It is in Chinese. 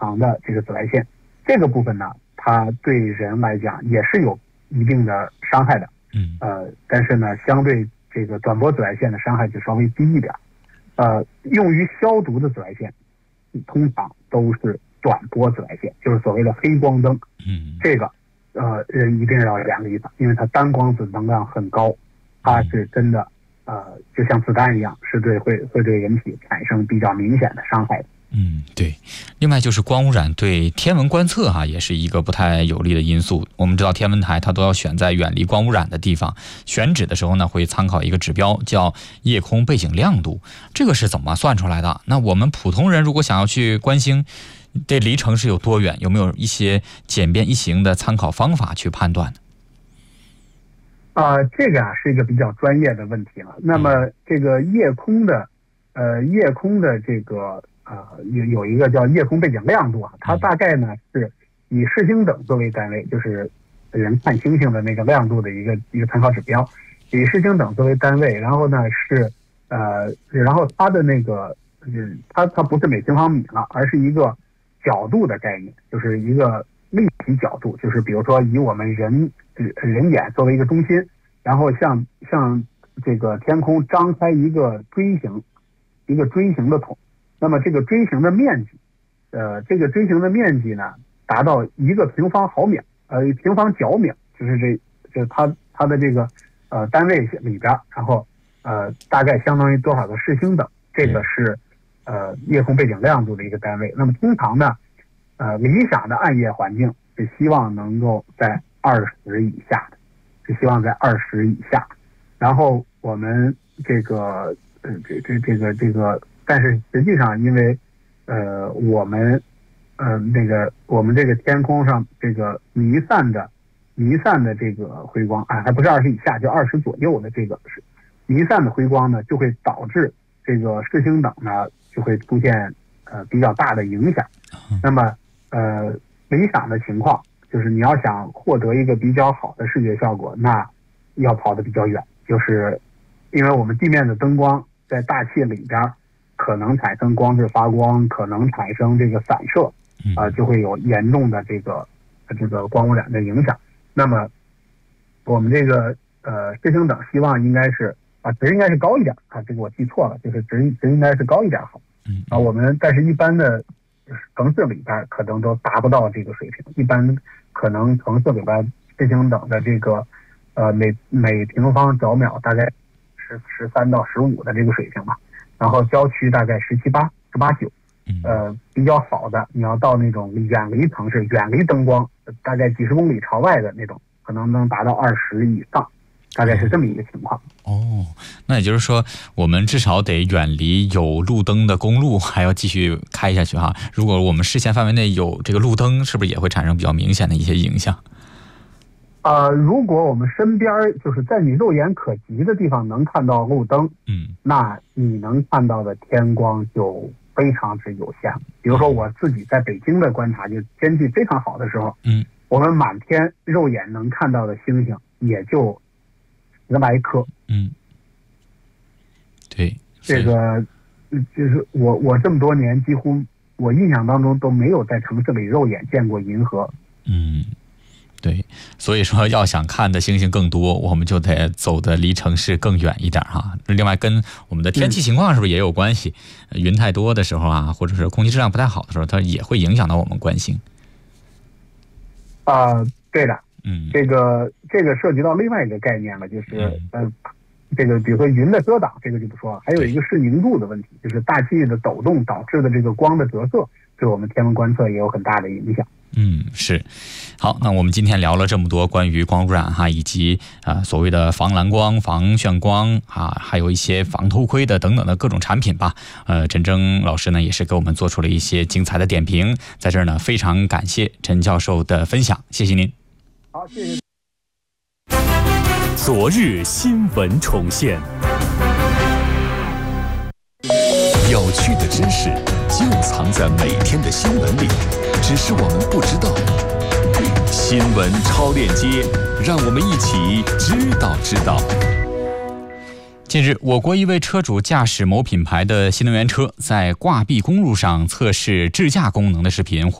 长的这个紫外线，这个部分呢，它对人来讲也是有一定的伤害的。但是呢，相对这个短波紫外线的伤害就稍微低一点。用于消毒的紫外线，通常都是短波紫外线，就是所谓的黑光灯。这个人一定要远离它，因为它单光子能量很高，它是真的就像子弹一样，是会对人体产生比较明显的伤害的。 对。另外就是光污染对天文观测也是一个不太有利的因素。我们知道天文台它都要选在远离光污染的地方，选址的时候呢会参考一个指标叫夜空背景亮度，这个是怎么算出来的？那我们普通人如果想要去观星，这离城市有多远？有没有一些简便易行的参考方法去判断呢？ 这个是一个比较专业的问题了。那么这个夜空的这个有一个叫夜空背景亮度它大概呢是以视星等作为单位，就是人看星星的那个亮度的一个参考指标，以视星等作为单位。然后呢然后它的那个它不是每平方米了，而是一个角度的概念，就是一个立体角度，就是比如说以我们人眼作为一个中心，然后像这个天空张开一个锥形的筒，那么这个锥形的面积，呢达到1个平方毫秒，平方角秒，就是它的这个单位里边，然后大概相当于多少个视星等，这个是夜空背景亮度的一个单位。那么通常呢，理想的暗夜环境是希望能够在20以下的，然后我们这个，但是实际上因为我们这个天空上这个弥散的这个辉光还不是20以下，就20左右的这个是弥散的辉光呢，就会导致这个视星等呢就会出现比较大的影响。那么理想的情况就是你要想获得一个比较好的视觉效果，那要跑得比较远，就是因为我们地面的灯光在大气里边可能产生光质发光，可能产生这个散射，就会有严重的这个光污染的影响。那么我们这个视星等希望应该是值应该是高一点这个我记错了，就是值应该是高一点好。我们但是一般的城市里边可能都达不到这个水平，一般可能城市里边视星等的这个每平方角秒大概13到15的这个水平吧，然后郊区大概17、18、9，比较好的你要到那种远离城市、远离灯光，大概几十公里朝外的那种，可能能达到20以上，大概是这么一个情况。 那也就是说我们至少得远离有路灯的公路，还要继续开下去如果我们视线范围内有这个路灯，是不是也会产生比较明显的一些影响？ 如果我们身边就是在你肉眼可及的地方能看到路灯，那你能看到的天光就非常之有限。比如说我自己在北京的观察，就天气非常好的时候，我们满天肉眼能看到的星星也就10来颗。 对， 这个就是我这么多年几乎我印象当中都没有在城市里肉眼见过银河。 对，所以说要想看的星星更多，我们就得走的离城市更远一点另外跟我们的天气情况是不是也有关系？云太多的时候或者是空气质量不太好的时候，它也会影响到我们观星。 对的。这个涉及到另外一个概念了，就是这个比如说云的遮挡，这个就不说了，还有一个是凝度的问题，就是大气的抖动导致的这个光的折射，对我们天文观测也有很大的影响。 是。好，那我们今天聊了这么多关于光污染以及所谓的防蓝光、防眩光还有一些防偷窥的等等的各种产品吧。陈征老师呢也是给我们做出了一些精彩的点评，在这儿呢非常感谢陈教授的分享，谢谢您。 好，谢谢。 昨日新闻重现，有趣的知识就藏在每天的新闻里，只是我们不知道。新闻超链接，让我们一起知道。 近日，我国一位车主驾驶某品牌的新能源车，在挂壁公路上测试智驾功能的视频